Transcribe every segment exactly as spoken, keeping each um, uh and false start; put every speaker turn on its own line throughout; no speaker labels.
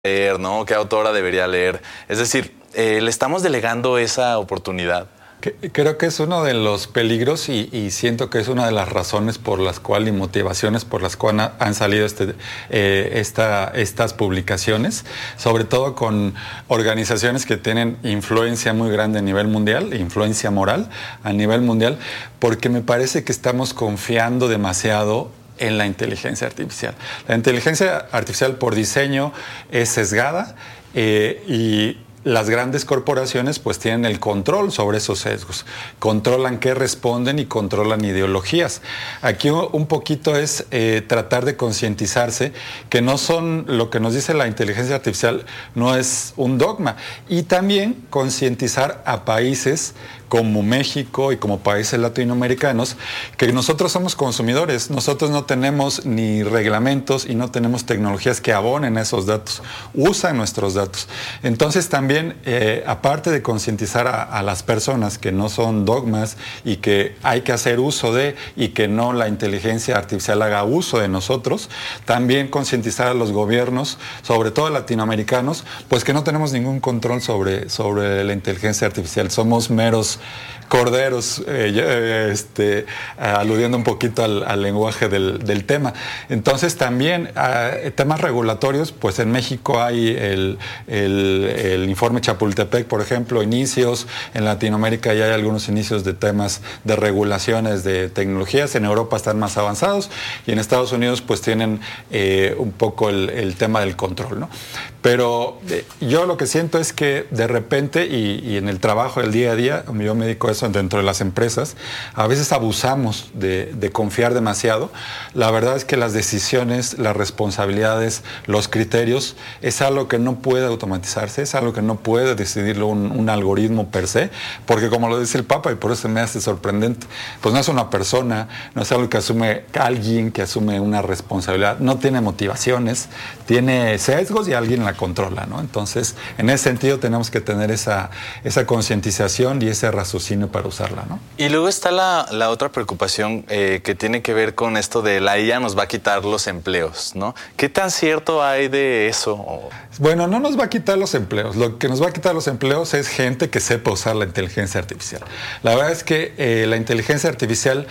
leer, ¿no? ¿Qué autora debería leer? Es decir, eh, ¿le estamos delegando esa oportunidad?
Creo que es uno de los peligros y, y siento que es una de las razones por las cuales y motivaciones por las cuales han salido este, eh, esta, estas publicaciones, sobre todo con organizaciones que tienen influencia muy grande a nivel mundial, influencia moral a nivel mundial, porque me parece que estamos confiando demasiado en la inteligencia artificial. La inteligencia artificial por diseño es sesgada eh, y las grandes corporaciones pues tienen el control sobre esos sesgos, controlan qué responden y controlan ideologías. Aquí un poquito es eh, tratar de concientizarse que no son, lo que nos dice la inteligencia artificial no es un dogma, y también concientizar a países como México y como países latinoamericanos, que nosotros somos consumidores, nosotros no tenemos ni reglamentos y no tenemos tecnologías que abonen esos datos, usan nuestros datos. Entonces también, eh, aparte de concientizar a, a las personas que no son dogmas y que hay que hacer uso de, y que no la inteligencia artificial haga uso de nosotros, también concientizar a los gobiernos, sobre todo latinoamericanos, pues que no tenemos ningún control sobre, sobre la inteligencia artificial, somos meros corderos, eh, este, aludiendo un poquito al, al lenguaje del, del tema. Entonces también eh, temas regulatorios, pues en México hay el, el, el informe Chapultepec, por ejemplo, inicios, en Latinoamérica ya hay algunos inicios de temas de regulaciones de tecnologías, en Europa están más avanzados y en Estados Unidos pues tienen eh, un poco el, el tema del control, ¿no? Pero eh, yo lo que siento es que de repente, y, y en el trabajo del día a día, yo me dedico a eso dentro de las empresas, a veces abusamos de, de confiar demasiado. La verdad es que las decisiones, las responsabilidades, los criterios, es algo que no puede automatizarse, es algo que no puede decidirlo un, un algoritmo per se, porque como lo dice el Papa, y por eso me hace sorprendente, pues no es una persona, no es algo que asume alguien que asume una responsabilidad, no tiene motivaciones, tiene sesgos y alguien la controla, ¿no? Entonces, en ese sentido tenemos que tener esa, esa concientización y ese raciocinio para usarla, ¿no?
Y luego está la, la otra preocupación eh, que tiene que ver con esto de la I A nos va a quitar los empleos, ¿no? ¿Qué tan cierto hay de eso?
Bueno, no nos va a quitar los empleos. Lo que nos va a quitar los empleos es gente que sepa usar la inteligencia artificial. La verdad es que eh, la inteligencia artificial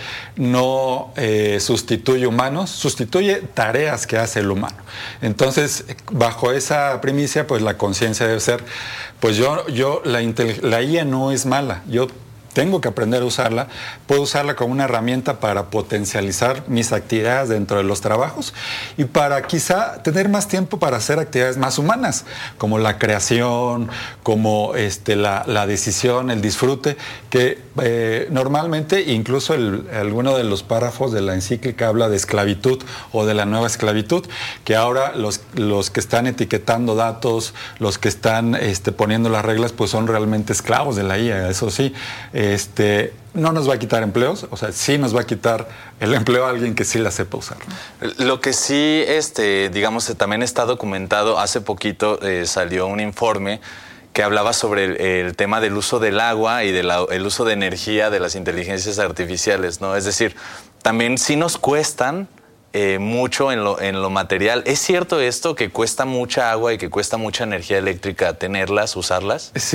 no eh, sustituye humanos, sustituye tareas que hace el humano. Entonces, bajo esa primicia, pues la conciencia debe ser, pues yo, yo la, la I A no es mala, yo tengo que aprender a usarla, puedo usarla como una herramienta para potencializar mis actividades dentro de los trabajos y para quizá tener más tiempo para hacer actividades más humanas, como la creación, como este, la, la decisión, el disfrute, que eh, normalmente incluso el, alguno de los párrafos de la encíclica habla de esclavitud o de la nueva esclavitud, que ahora los, los que están etiquetando datos, los que están este, poniendo las reglas, pues son realmente esclavos de la I A, eso sí. Este, no nos va a quitar empleos, o sea, sí nos va a quitar el empleo a alguien que sí la sepa usar, ¿no?
Lo que sí, este, digamos, también está documentado, hace poquito eh, salió un informe que hablaba sobre el, el tema del uso del agua y del el uso de energía de las inteligencias artificiales, ¿no? Es decir, también sí nos cuestan Eh, mucho en lo, en lo material. ¿Es cierto esto, que cuesta mucha agua y que cuesta mucha energía eléctrica tenerlas, usarlas?
Sí,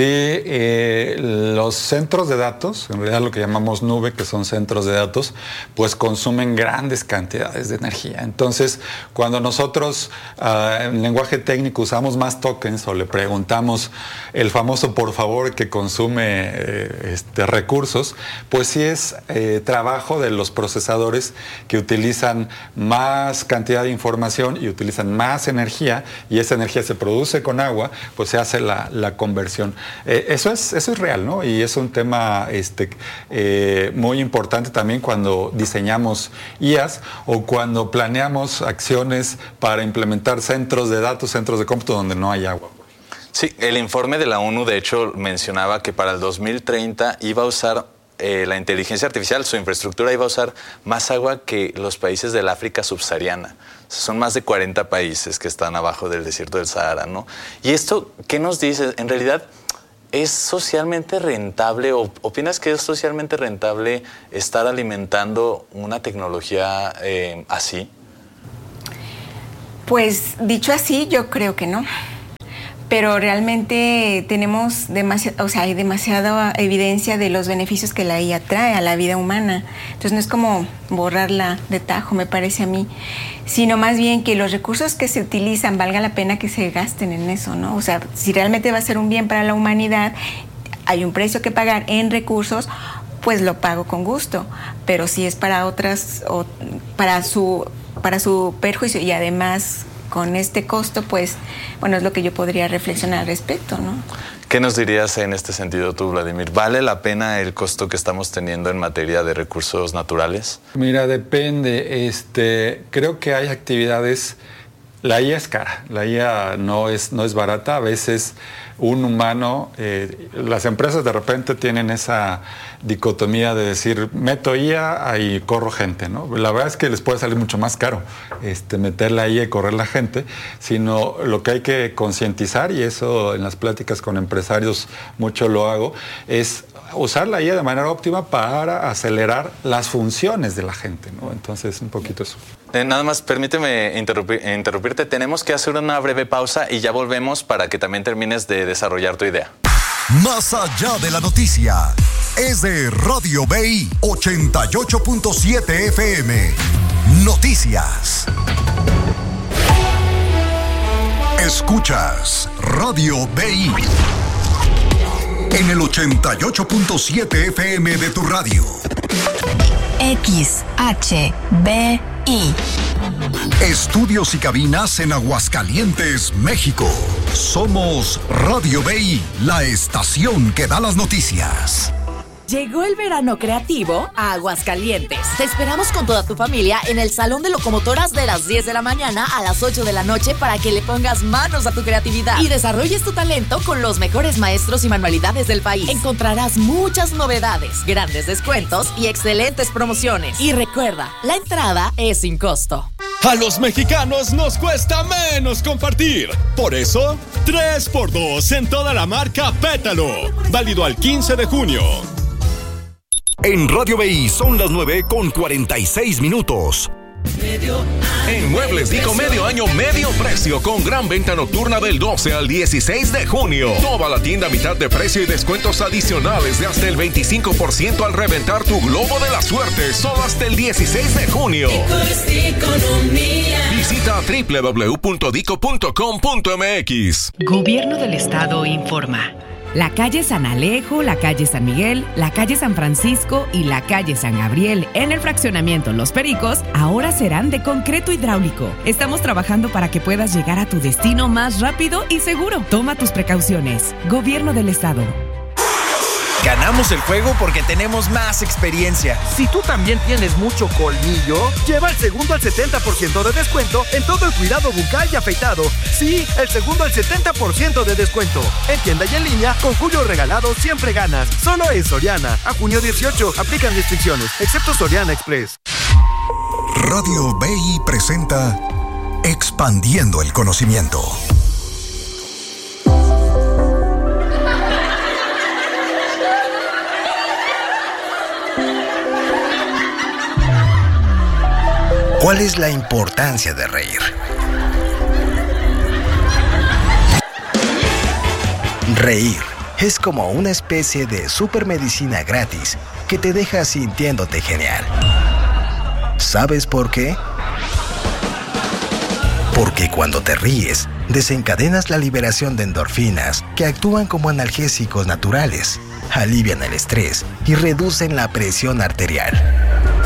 eh, los centros de datos, en realidad lo que llamamos nube, que son centros de datos, pues consumen grandes cantidades de energía. Entonces, cuando nosotros uh, en lenguaje técnico usamos más tokens o le preguntamos el famoso por favor que consume eh, este, recursos, pues sí es eh, trabajo de los procesadores que utilizan más cantidad de información y utilizan más energía, y esa energía se produce con agua, pues se hace la, la conversión. Eh, eso, es, eso es real, ¿no? Y es un tema este, eh, muy importante también cuando diseñamos I As o cuando planeamos acciones para implementar centros de datos, centros de cómputo donde no hay agua.
Sí, el informe de la ONU, de hecho, mencionaba que para el dos mil treinta iba a usar Eh, la inteligencia artificial, su infraestructura iba a usar más agua que los países del África subsahariana. O sea, son más de cuarenta países que están abajo del desierto del Sahara, ¿no? Y esto, ¿qué nos dice? En realidad, ¿es socialmente rentable o opinas que es socialmente rentable estar alimentando una tecnología eh, así?
Pues dicho así, yo creo que no. pero realmente tenemos demasiado, o sea, hay demasiada evidencia de los beneficios que la I A trae a la vida humana. Entonces no es como borrarla de tajo, me parece a mí, sino más bien que los recursos que se utilizan valga la pena que se gasten en eso, ¿no? O sea, si realmente va a ser un bien para la humanidad, hay un precio que pagar en recursos, pues lo pago con gusto, pero si es para otras, o para su, para su perjuicio y además con este costo, pues, bueno, es lo que yo podría reflexionar al respecto, ¿no?
¿Qué nos dirías en este sentido tú, Vladimir? ¿Vale la pena el costo que estamos teniendo en materia de recursos naturales?
Mira, depende. Este, creo que hay actividades. La I A es cara, la I A no es, no es barata. A veces un humano, eh, las empresas de repente tienen esa dicotomía de decir, meto I A y corro gente, ¿no? La verdad es que les puede salir mucho más caro este, meter la I A y correr la gente, sino lo que hay que concientizar, y eso en las pláticas con empresarios mucho lo hago, es usar la I A de manera óptima para acelerar las funciones de la gente, ¿no? Entonces, un poquito eso.
Eh, nada más, permíteme interrumpir, interrumpirte. Tenemos que hacer una breve pausa y ya volvemos para que también termines de desarrollar tu idea.
Más allá de la noticia, es de Radio B I ochenta y ocho punto siete F M. Noticias. Escuchas Radio B I en el ochenta y ocho punto siete F M de tu radio.
X H B I.
Estudios y cabinas en Aguascalientes, México. Somos Radio B I, la estación que da las noticias.
Llegó el verano creativo a Aguascalientes. Te esperamos con toda tu familia en el Salón de Locomotoras de las diez de la mañana a las ocho de la noche para que le pongas manos a tu creatividad y desarrolles tu talento con los mejores maestros y manualidades del país. Encontrarás muchas novedades, grandes descuentos y excelentes promociones. Y recuerda, la entrada es sin costo.
A los mexicanos nos cuesta menos compartir. Por eso, tres por dos en toda la marca Pétalo. Válido al quince de junio.
En Radio B I son las nueve con cuarenta y seis minutos.
En Muebles Dico, medio año, medio precio, con gran venta nocturna del doce al dieciséis de junio. Toda la tienda a mitad de precio y descuentos adicionales de hasta el veinticinco por ciento al reventar tu globo de la suerte, solo hasta el dieciséis de junio. Visita doble u doble u doble u punto dico punto com punto m x.
Gobierno del Estado informa. La calle San Alejo, la calle San Miguel, la calle San Francisco y la calle San Gabriel en el fraccionamiento Los Pericos ahora serán de concreto hidráulico. Estamos trabajando para que puedas llegar a tu destino más rápido y seguro. Toma tus precauciones. Gobierno del Estado.
Ganamos el juego porque tenemos más experiencia.
Si tú también tienes mucho colmillo, lleva el segundo al setenta por ciento de descuento en todo el cuidado bucal y afeitado. Sí, el segundo al setenta por ciento de descuento. En tienda y en línea, con Julio Regalado siempre ganas. Solo en Soriana. A junio dieciocho, aplican restricciones, excepto Soriana Express.
Radio B I presenta Expandiendo el Conocimiento. ¿Cuál es la importancia de reír? Reír es como una especie de supermedicina gratis que te deja sintiéndote genial. ¿Sabes por qué? Porque cuando te ríes, desencadenas la liberación de endorfinas que actúan como analgésicos naturales, alivian el estrés y reducen la presión arterial.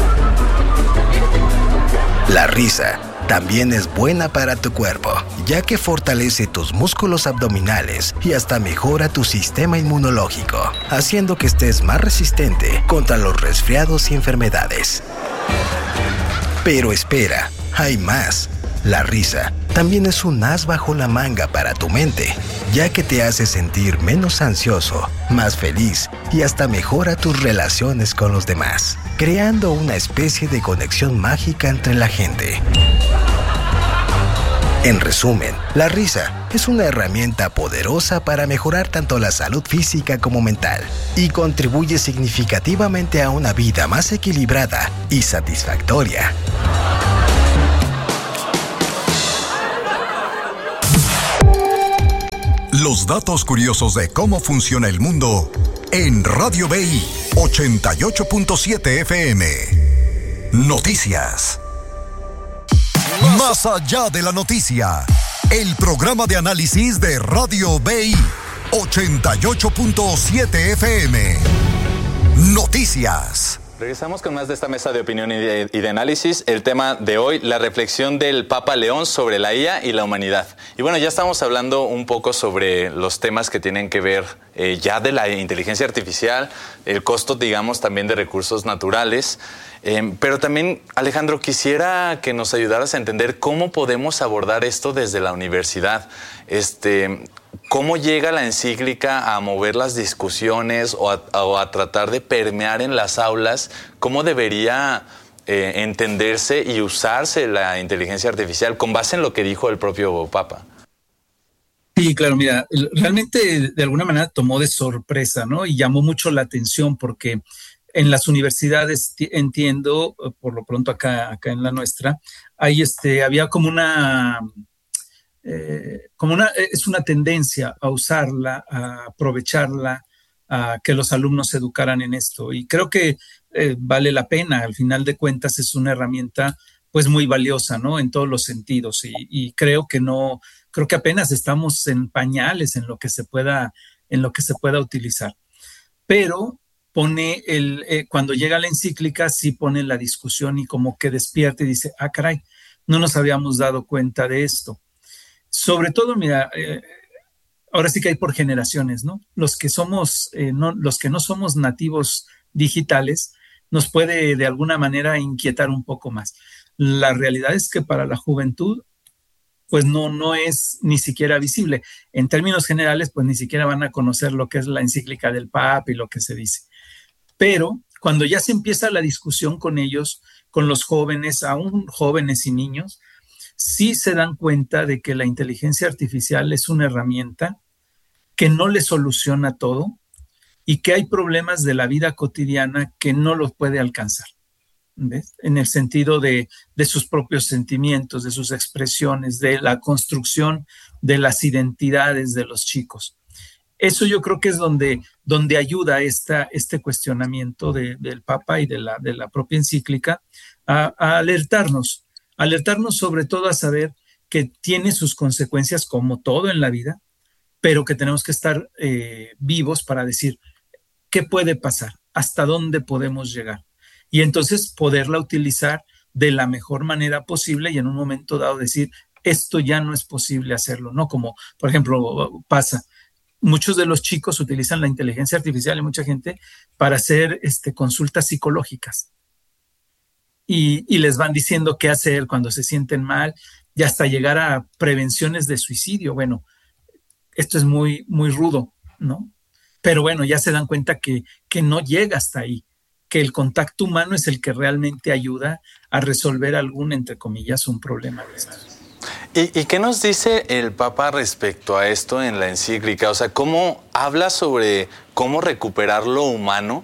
La risa también es buena para tu cuerpo, ya que fortalece tus músculos abdominales y hasta mejora tu sistema inmunológico, haciendo que estés más resistente contra los resfriados y enfermedades. Pero espera, hay más. La risa también es un as bajo la manga para tu mente, ya que te hace sentir menos ansioso, más feliz y hasta mejora tus relaciones con los demás, creando una especie de conexión mágica entre la gente. En resumen, la risa es una herramienta poderosa para mejorar tanto la salud física como mental y contribuye significativamente a una vida más equilibrada y satisfactoria.
Los datos curiosos de cómo funciona el mundo en Radio B I ochenta y ocho punto siete F M. Noticias. Más allá de la noticia, el programa de análisis de Radio B I ochenta y ocho punto siete F M. Noticias.
Regresamos con más de esta mesa de opinión y de, y de análisis. El tema de hoy, la reflexión del Papa León sobre la I A y la humanidad. Y bueno, ya estamos hablando un poco sobre los temas que tienen que ver eh, ya de la inteligencia artificial, el costo, digamos, también de recursos naturales. Eh, pero también, Alejandro, quisiera que nos ayudaras a entender cómo podemos abordar esto desde la universidad. Este, ¿Cómo llega la encíclica a mover las discusiones o a, o a tratar de permear en las aulas? ¿Cómo debería eh, entenderse y usarse la inteligencia artificial con base en lo que dijo el propio Papa?
Sí, claro, mira, realmente de alguna manera tomó de sorpresa, ¿no? Y llamó mucho la atención porque en las universidades, entiendo, por lo pronto acá, acá en la nuestra, hay este, había como una... Eh, como una, es una tendencia a usarla, a aprovecharla, a que los alumnos se educaran en esto. Y creo que eh, vale la pena, al final de cuentas es una herramienta pues muy valiosa, ¿no? En todos los sentidos. Y, y creo que no, creo que apenas estamos en pañales en lo que se pueda, en lo que se pueda utilizar. Pero pone el, eh, cuando llega la encíclica, sí pone la discusión y como que despierta y dice, ah, caray, no nos habíamos dado cuenta de esto. Sobre todo, mira, eh, ahora sí que hay por generaciones, ¿no? Los que somos, eh, no, los que no somos nativos digitales, nos puede de alguna manera inquietar un poco más. La realidad es que para la juventud, pues no, no es ni siquiera visible. En términos generales, pues ni siquiera van a conocer lo que es la encíclica del Papa y lo que se dice. Pero cuando ya se empieza la discusión con ellos, con los jóvenes, aún jóvenes y niños, sí se dan cuenta de que la inteligencia artificial es una herramienta que no le soluciona todo y que hay problemas de la vida cotidiana que no los puede alcanzar, ¿ves? En el sentido de, de sus propios sentimientos, de sus expresiones, de la construcción de las identidades de los chicos. Eso yo creo que es donde, donde ayuda esta, este cuestionamiento de, del Papa y de la, de la propia encíclica a, a alertarnos. Alertarnos sobre todo a saber que tiene sus consecuencias como todo en la vida, pero que tenemos que estar eh, vivos para decir qué puede pasar, hasta dónde podemos llegar. Y entonces poderla utilizar de la mejor manera posible y en un momento dado decir, esto ya no es posible hacerlo, ¿no? Como, por ejemplo, pasa, muchos de los chicos utilizan la inteligencia artificial y mucha gente para hacer este, consultas psicológicas. Y, y les van diciendo qué hacer cuando se sienten mal y hasta llegar a prevenciones de suicidio. Bueno, esto es muy, muy rudo, ¿no? Pero bueno, ya se dan cuenta que, que no llega hasta ahí, que el contacto humano es el que realmente ayuda a resolver algún, entre comillas, un problema de estos.
¿Y, ¿Y qué nos dice el Papa respecto a esto en la encíclica? O sea, ¿cómo habla sobre cómo recuperar lo humano?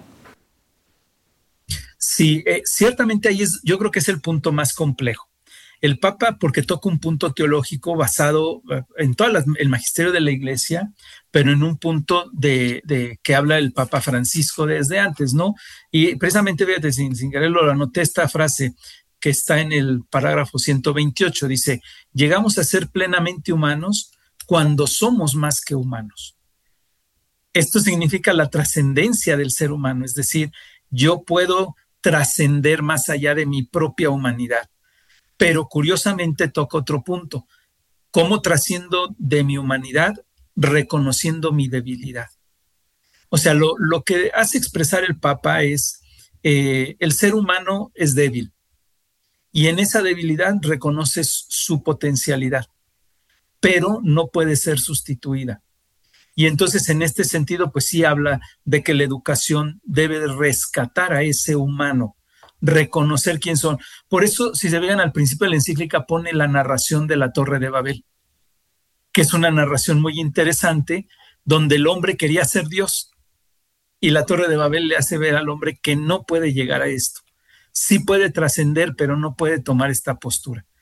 Sí, eh, ciertamente ahí es, yo creo que es el punto más complejo. El Papa, porque toca un punto teológico basado en todo el magisterio de la Iglesia, pero en un punto de, de que habla el Papa Francisco desde antes, ¿no? Y precisamente, fíjate, sin, sin querer lo anoté esta frase que está en el parágrafo ciento veintiocho, dice, llegamos a ser plenamente humanos cuando somos más que humanos. Esto significa la trascendencia del ser humano, es decir, yo puedo trascender más allá de mi propia humanidad. Pero curiosamente toca otro punto. ¿Cómo trasciendo de mi humanidad reconociendo mi debilidad? O sea, lo, lo que hace expresar el Papa es eh, el ser humano es débil y en esa debilidad reconoce su potencialidad, pero no puede ser sustituida. Y entonces en este sentido, pues sí habla de que la educación debe rescatar a ese humano, reconocer quién son. Por eso, si se vean al principio de la encíclica, pone la narración de la Torre de Babel, que es una narración muy interesante, donde el hombre quería ser Dios y la Torre de Babel le hace ver al hombre que no puede llegar a esto. Sí puede trascender, pero no puede tomar esta postura.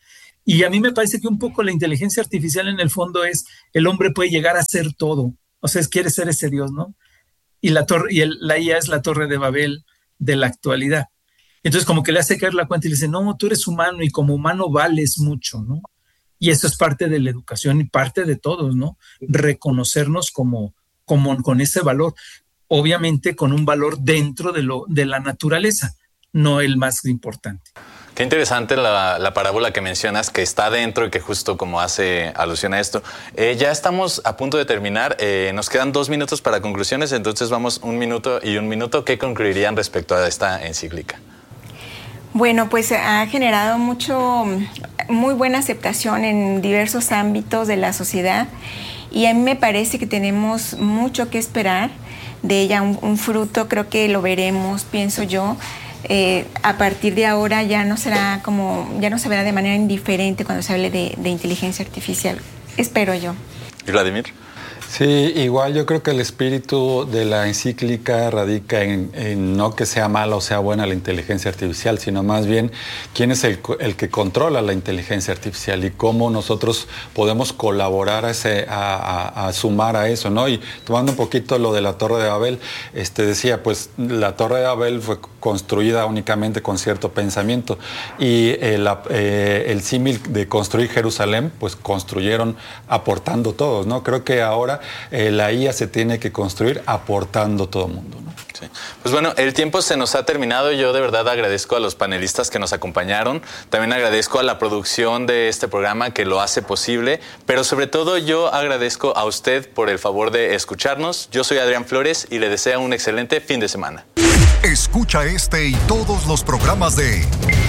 Y a mí me parece que un poco la inteligencia artificial en el fondo es, el hombre puede llegar a ser todo. O sea, es, quiere ser ese Dios, ¿no? Y la torre, y el, la I A es la torre de Babel de la actualidad. Entonces como que le hace caer la cuenta y le dice, no, tú eres humano y como humano vales mucho, ¿no? Y eso es parte de la educación y parte de todos, ¿no? Reconocernos como, como con ese valor. Obviamente con un valor dentro de, lo, de la naturaleza, no el más importante.
Qué interesante la, la parábola que mencionas, que está dentro y que justo como hace alusión a esto. Eh, ya estamos a punto de terminar. Eh, nos quedan dos minutos para conclusiones, entonces vamos un minuto y un minuto. ¿Qué concluirían respecto a esta encíclica?
Bueno, pues ha generado mucho, muy buena aceptación en diversos ámbitos de la sociedad y a mí me parece que tenemos mucho que esperar de ella, un, un fruto, creo que lo veremos, pienso yo. Eh, a partir de ahora ya no será como, ya no se verá de manera indiferente cuando se hable de, de inteligencia artificial, espero yo.
¿Y Vladimir?
Sí, igual yo creo que el espíritu de la encíclica radica en, en no que sea mala o sea buena la inteligencia artificial, sino más bien quién es el, el que controla la inteligencia artificial y cómo nosotros podemos colaborar a, ese, a, a, a sumar a eso, ¿no? Y tomando un poquito lo de la Torre de Babel, este, decía, pues la Torre de Babel fue construida únicamente con cierto pensamiento y el, eh, el símil de construir Jerusalén, pues construyeron aportando todos, ¿no? Creo que ahora Eh, la I A se tiene que construir aportando todo el mundo, ¿no?
Sí. Pues bueno, el tiempo se nos ha terminado. Yo de verdad agradezco a los panelistas que nos acompañaron. También agradezco a la producción de este programa que lo hace posible. Pero sobre todo yo agradezco a usted por el favor de escucharnos. Yo soy Adrián Flores y le deseo un excelente fin de semana.
Escucha este y todos los programas de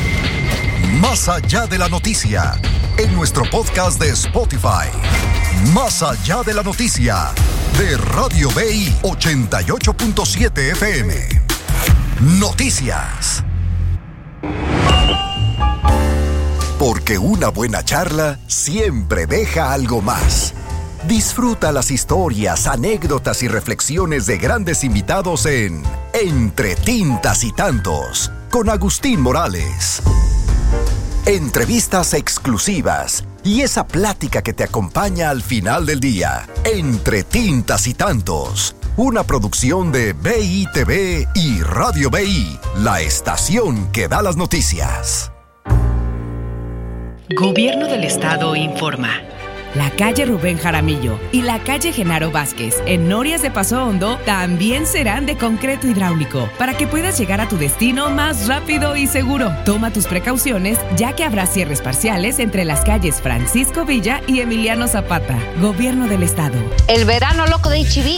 Más Allá de la Noticia en nuestro podcast de Spotify. Más Allá de la Noticia de Radio B I ochenta y ocho punto siete F M. Noticias. Porque una buena charla siempre deja algo más. Disfruta las historias, anécdotas y reflexiones de grandes invitados en Entre Tintas y Tantos con Agustín Morales. Entrevistas exclusivas y esa plática que te acompaña al final del día. Entre Tintas y Tantos, una producción de B I T V y Radio B I, la estación que da las noticias.
Gobierno del Estado informa. La calle Rubén Jaramillo y la calle Genaro Vázquez en Norias de Paso Hondo también serán de concreto hidráulico para que puedas llegar a tu destino más rápido y seguro. Toma tus precauciones ya que habrá cierres parciales entre las calles Francisco Villa y Emiliano Zapata. Gobierno del Estado.
El verano loco de H I V